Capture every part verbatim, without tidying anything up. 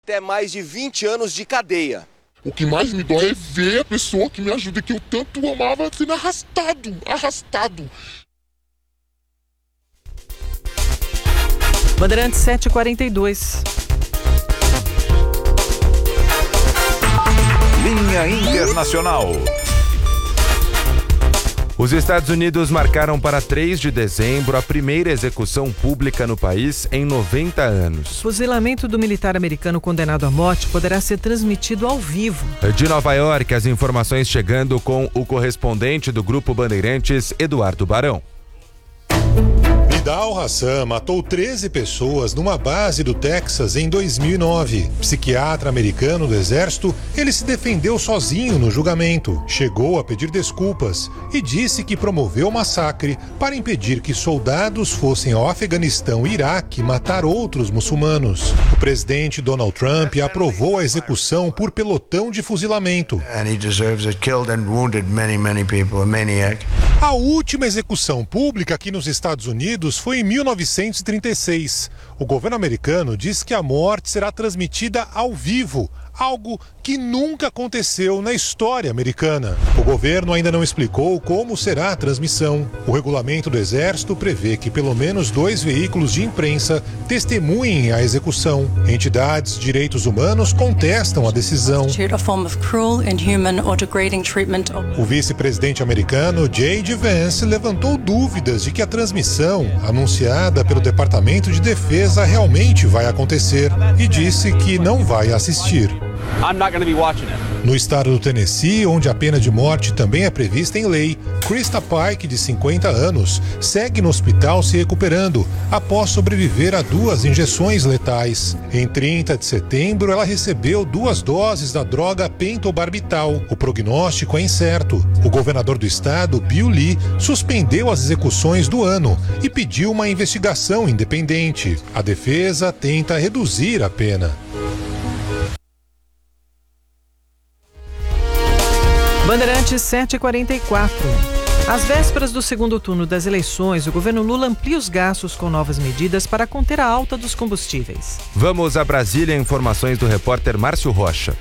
até mais de vinte anos de cadeia. O que mais me dói é ver a pessoa que me ajuda, que eu tanto amava, sendo arrastado, arrastado. Bandeirantes sete e quarenta e dois. Linha Internacional. Os Estados Unidos marcaram para três de dezembro a primeira execução pública no país em noventa anos. O fuzilamento do militar americano condenado à morte poderá ser transmitido ao vivo. De Nova York, as informações chegando com o correspondente do Grupo Bandeirantes, Eduardo Barão. Nidal Hassan matou treze pessoas numa base do Texas em dois mil e nove. Psiquiatra americano do exército, ele se defendeu sozinho no julgamento. Chegou a pedir desculpas e disse que promoveu o massacre para impedir que soldados fossem ao Afeganistão e Iraque matar outros muçulmanos. O presidente Donald Trump aprovou a execução por pelotão de fuzilamento. A última execução pública aqui nos Estados Unidos foi em mil novecentos e trinta e seis. O governo americano diz que a morte será transmitida ao vivo, algo que nunca aconteceu na história americana. O governo ainda não explicou como será a transmissão. O regulamento do Exército prevê que pelo menos dois veículos de imprensa testemunhem a execução. Entidades de direitos humanos contestam a decisão. O vice-presidente americano J D Vance levantou dúvidas de que a transmissão, anunciada pelo Departamento de Defesa, realmente vai acontecer e disse que não vai assistir. I'm not going to be watching it. No estado do Tennessee, onde a pena de morte também é prevista em lei, Krista Pike, de cinquenta anos, segue no hospital se recuperando após sobreviver a duas injeções letais. Em trinta de setembro, ela recebeu duas doses da droga pentobarbital. O prognóstico é incerto. O governador do estado, Bill Lee, suspendeu as execuções do ano e pediu uma investigação independente. A defesa tenta reduzir a pena. Bandeirantes sete e quarenta e quatro. Às vésperas do segundo turno das eleições, o governo Lula amplia os gastos com novas medidas para conter a alta dos combustíveis. Vamos a Brasília, informações do repórter Márcio Rocha.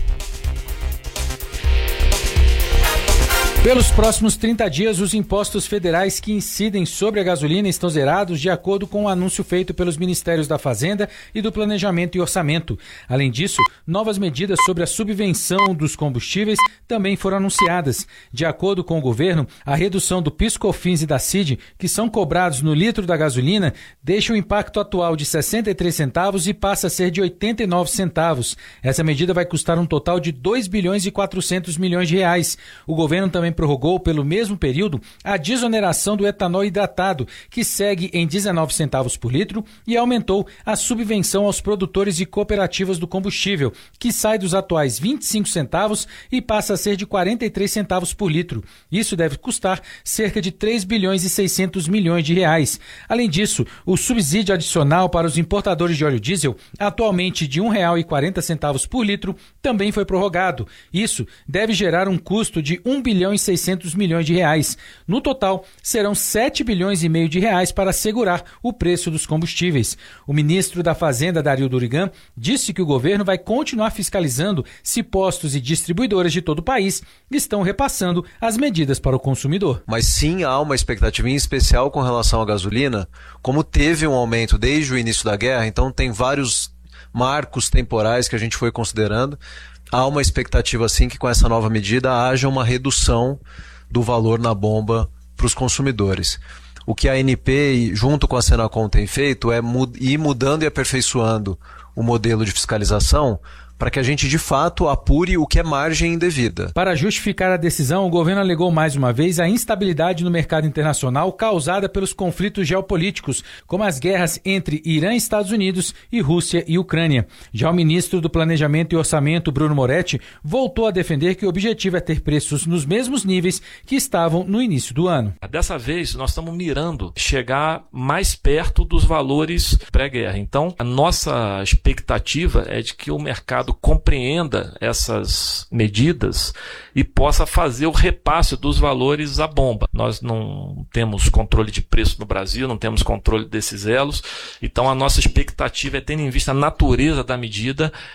Pelos próximos trinta dias, os impostos federais que incidem sobre a gasolina estão zerados de acordo com o anúncio feito pelos Ministérios da Fazenda e do Planejamento e Orçamento. Além disso, novas medidas sobre a subvenção dos combustíveis também foram anunciadas. De acordo com o governo, a redução do PIS/COFINS e da C I D, que são cobrados no litro da gasolina, deixa o impacto atual de sessenta e três centavos e passa a ser de oitenta e nove centavos. Essa medida vai custar um total de dois bilhões e quatrocentos milhões de reais. O governo também prorrogou pelo mesmo período a desoneração do etanol hidratado, que segue em dezenove centavos por litro, e aumentou a subvenção aos produtores e cooperativas do combustível, que sai dos atuais vinte e cinco centavos e passa a ser de quarenta e três centavos por litro. Isso deve custar cerca de três bilhões e seiscentos milhões de reais. Além disso, o subsídio adicional para os importadores de óleo diesel, atualmente de um real e quarenta centavos por litro, também foi prorrogado. Isso deve gerar um custo de um bilhão e seiscentos milhões de reais. No total, serão sete bilhões e meio de reais para assegurar o preço dos combustíveis. O ministro da Fazenda, Dario Durigan, disse que o governo vai continuar fiscalizando se postos e distribuidoras de todo o país estão repassando as medidas para o consumidor. Mas sim, há uma expectativa em especial com relação à gasolina, como teve um aumento desde o início da guerra, então tem vários marcos temporais que a gente foi considerando. Há uma expectativa, sim, que com essa nova medida haja uma redução do valor na bomba para os consumidores. O que a A N P, junto com a Senacom, tem feito é ir mudando e aperfeiçoando o modelo de fiscalização para que a gente, de fato, apure o que é margem indevida. Para justificar a decisão, o governo alegou mais uma vez a instabilidade no mercado internacional causada pelos conflitos geopolíticos, como as guerras entre Irã e Estados Unidos e Rússia e Ucrânia. Já o ministro do Planejamento e Orçamento, Bruno Moretti, voltou a defender que o objetivo é ter preços nos mesmos níveis que estavam no início do ano. Dessa vez, nós estamos mirando chegar mais perto dos valores pré-guerra. Então, a nossa expectativa é de que o mercado compreenda essas medidas e possa fazer o repasse dos valores à bomba. Nós não temos controle de preço no Brasil, não temos controle desses elos, então a nossa expectativa é, tendo em vista a natureza da medida,